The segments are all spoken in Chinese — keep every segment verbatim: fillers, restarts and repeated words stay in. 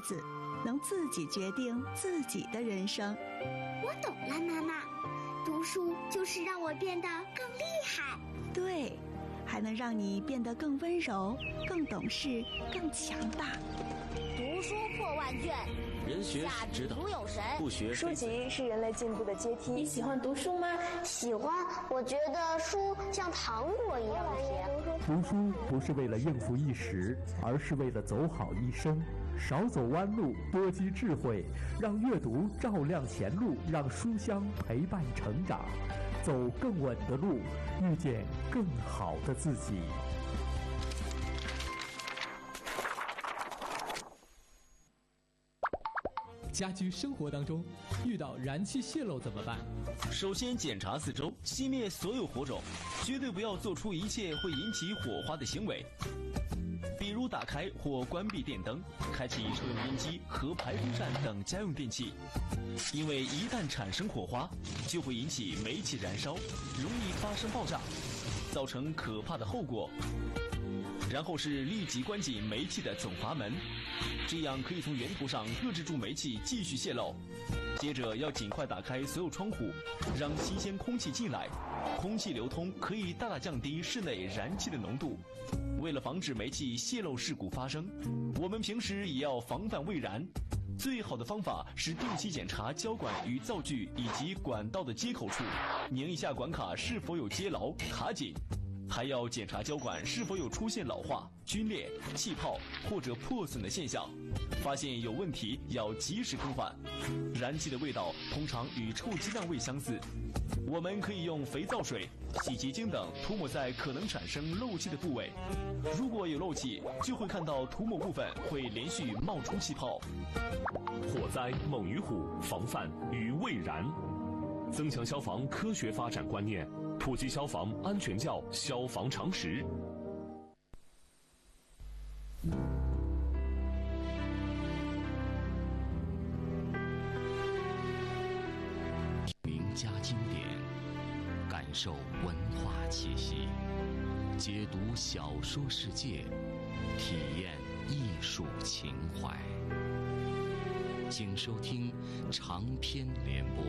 子，能自己决定自己的人生。 我懂了，妈妈，读书就是让我变得更厉害。 对，还能让你变得更温柔、更懂事、更强大。 读书破万卷， 人学是指导，不学书籍是人类进步的阶梯。 你喜欢读书吗？ 喜欢，我觉得书像糖果一样甜。 读书不是为了应付一时，而是为了走好一生。少走弯路，多积智慧，让阅读照亮前路，让书香陪伴成长，走更稳的路，遇见更好的自己。 家居生活当中遇到燃气泄漏怎么办？ 首先检查四周，熄灭所有火种，绝对不要做出一切会引起火花的行为，比如打开或关闭电灯，开启抽油烟机和排风扇等家用电器，因为一旦产生火花，就会引起煤气燃烧，容易发生爆炸，造成可怕的后果。然后是立即关紧煤气的总阀门，这样可以从源头上遏制住煤气继续泄漏。接着要尽快打开所有窗户，让新鲜空气进来，空气流通可以大大降低室内燃气的浓度。为了防止煤气泄漏事故发生，我们平时也要防范未燃。最好的方法是定期检查胶管与灶具以及管道的接口处，拧一下管卡是否有接牢卡紧，还要检查胶管是否有出现老化、皲裂、气泡或者破损的现象，发现有问题要及时更换。燃气的味道通常与臭鸡蛋味相似，我们可以用肥皂水、洗洁精等涂抹在可能产生漏气的部位，如果有漏气，就会看到涂抹部分会连续冒出气泡。 火灾猛于虎，防范于未然。增强消防科学发展观念，普及消防安全教消防常识。 名家经典，感受文化气息，解读小说世界，体验艺术情怀。请收听长篇联播。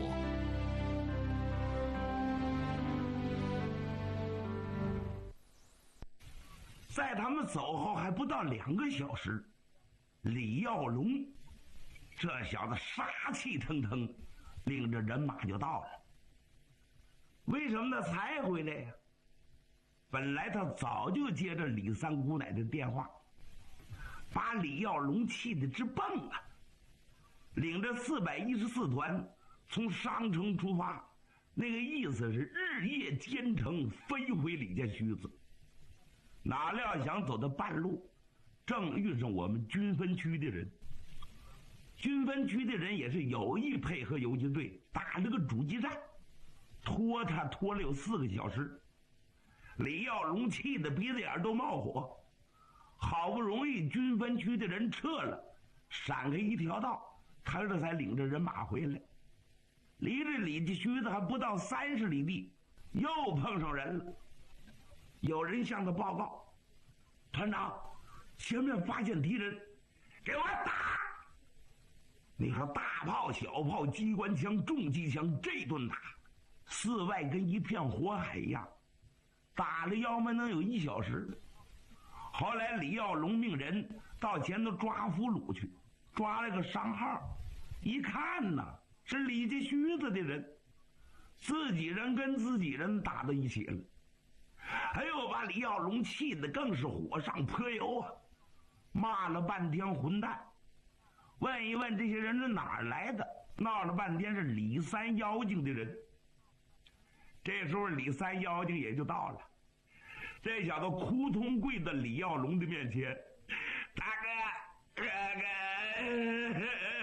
在他们走后还不到两个小时，李耀龙这小子杀气腾腾，领着人马就到了。为什么他才回来呀？本来他早就接着李三姑奶的电话，把李耀龙气得直蹦啊！领着四百一十四团从商城出发，那个意思是日夜兼程飞回李家须子。哪料想走到半路，正遇上我们军分区的人。军分区的人也是有意配合游击队打了个阻击战，拖他拖了有四个小时。李耀龙气得鼻子眼都冒火，好不容易军分区的人撤了，闪开一条道，他这才领着人马回来。离着李家须子还不到三十里地，又碰上人了。有人向他报告，团长，前面发现敌人，给我打！你说大炮、小炮、机关枪、重机枪，这顿打，四外跟一片火海一样，打了要么能有一小时。后来李耀龙命人到前头抓俘虏去，抓了个商号，一看呐，是李家须子的人，自己人跟自己人打到一起了。哎呦，把李耀龙气得更是火上泼油啊，骂了半天混蛋。问一问这些人是哪儿来的，闹了半天是李三妖精的人。这时候李三妖精也就到了，这小子扑通跪在李耀龙的面前，大哥大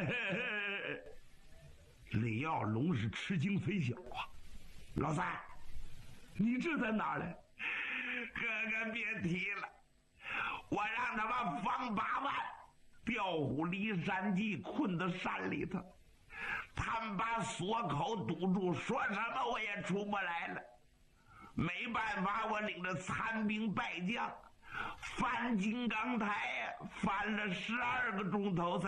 哥。李耀龙是吃惊非小啊，老三，你这在哪儿来？哥哥别提了，我让他们方八万调虎离山计困到山里头，他们把锁口堵住，说什么我也出不来了。没办法，我领着残兵败将翻金刚台，翻了十二个钟头才